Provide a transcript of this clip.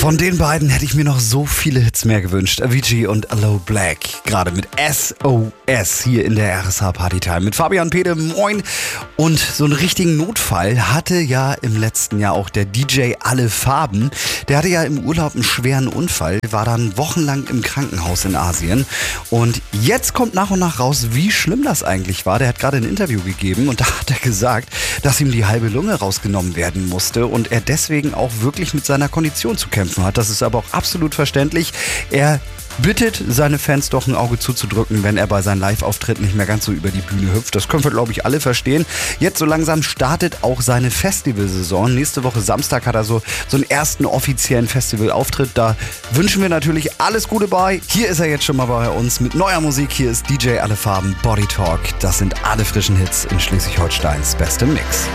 Von den beiden hätte ich mir noch so viele Hits mehr gewünscht. Avicii und Aloe Black. Gerade mit SOS hier in der RSH Partytime. Mit Fabian Pede, moin. Und so einen richtigen Notfall hatte ja im letzten Jahr auch der DJ Alle Farben. Der hatte ja im Urlaub einen schweren Unfall, war dann wochenlang im Krankenhaus in Asien. Und jetzt kommt nach und nach raus, wie schlimm das eigentlich war. Der hat gerade ein Interview gegeben und da hat er gesagt, dass ihm die halbe Lunge rausgenommen werden musste und er deswegen auch wirklich mit seiner Kondition zu kämpfen hat. Das ist aber auch absolut verständlich. Er bittet seine Fans doch ein Auge zuzudrücken, wenn er bei seinen Live-Auftritten nicht mehr ganz so über die Bühne hüpft. Das können wir, glaube ich, alle verstehen. Jetzt so langsam startet auch seine Festivalsaison. Nächste Woche Samstag hat er so einen ersten offiziellen Festivalauftritt. Da wünschen wir natürlich alles Gute bei. Hier ist er jetzt schon mal bei uns mit neuer Musik. Hier ist DJ Alle Farben, Body Talk. Das sind alle frischen Hits in Schleswig-Holsteins beste Mix.